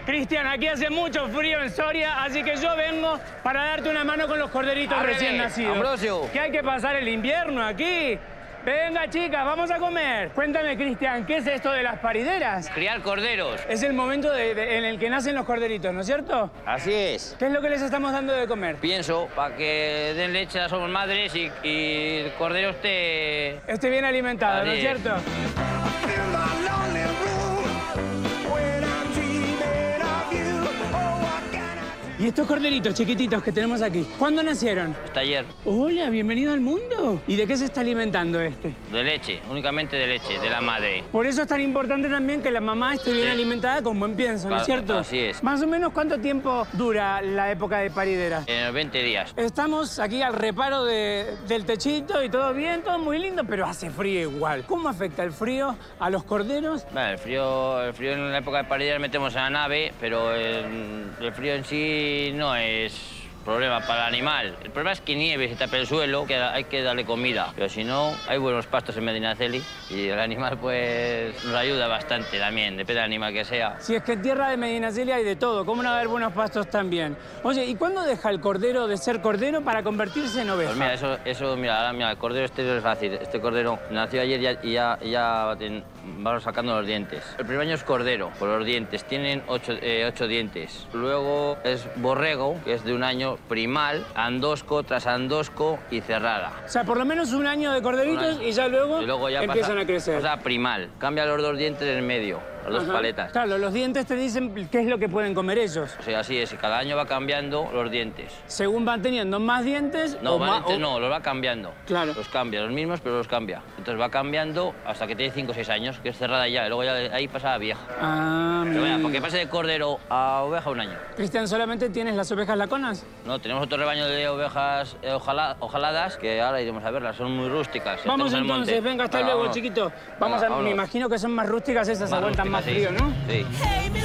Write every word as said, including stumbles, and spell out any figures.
Cristian, aquí hace mucho frío en Soria, así que yo vengo para darte una mano con los corderitos Ábrele, recién nacidos. Ambrosio. Que hay que pasar el invierno aquí. Venga, chicas, vamos a comer. Cuéntame, Cristian, ¿qué es esto de las parideras? Criar corderos. Es el momento de- de- en el que nacen los corderitos, ¿no es cierto? Así es. ¿Qué es lo que les estamos dando de comer? Pienso, para que den leche a somos madres y, y el cordero esté... Esté bien alimentado, ¿no es Así es. cierto? in my lonely room when I'm dreaming of you. Oh, what can I do? Y estos corderitos chiquititos que tenemos aquí, ¿cuándo nacieron? Hasta ayer. Hola, bienvenido al mundo. ¿Y de qué se está alimentando este? De leche, únicamente de leche, de la madre. Por eso es tan importante también que la mamá esté bien Sí. alimentada con buen pienso, ¿no es Claro, cierto? así es. Más o menos, ¿cuánto tiempo dura la época de paridera? En los veinte días. Estamos aquí al reparo de- del techito y todo bien, todo muy lindo, pero hace frío igual. ¿Cómo afecta el frío a los corderos? Bueno, el frío, el frío en la época de paridera metemos en la nave, pero el, el frío en sí no es problema para el animal. El problema es que nieve y se tapa el suelo, que hay que darle comida. Pero si no, hay buenos pastos en Medinaceli y el animal pues nos ayuda bastante también, depende del animal que sea. Si es que en tierra de Medinaceli hay de todo, ¿cómo no va a haber buenos pastos también? Oye, ¿y cuándo deja el cordero de ser cordero para convertirse en oveja? Pues mira, eso, eso mira, ahora mira, el cordero este es fácil. Este cordero nació ayer y ya, y ya, y ya ten- vamos sacando los dientes. El primer año es cordero, por los dientes. Tienen ocho, eh, ocho dientes. Luego es borrego, que es de un año primal, andosco, trasandosco y cerrada. O sea, por lo menos un año de corderitos Un año. y ya luego, Y luego ya empiezan pasa- a crecer. O sea, primal. Cambia los dos dientes en medio, las dos Ajá. paletas. Claro, los dientes te dicen qué es lo que pueden comer ellos. O sea, así es. y Cada año va cambiando los dientes. Según van teniendo más dientes No, o va- más... o- no, los va cambiando. Claro. Los cambia, los mismos, pero los cambia. Entonces va cambiando hasta que tiene cinco o seis años, que es cerrada ya. Y luego ya de ahí pasa a vieja. Ah, Pero vaya, mira. porque pase de cordero a oveja un año. Cristian, ¿solamente tienes las ovejas laconas? No, tenemos otro rebaño de ovejas eh, ojala- ojaladas que ahora iremos a verlas, son muy rústicas. ya Vamos tenemos el entonces, monte. venga, hasta Venga, luego, vámonos. chiquito. Vamos Venga, a, me vámonos. imagino que son más rústicas esas, Más aguantan más rústicas, frío, sí. ¿no? Sí. Hey, mister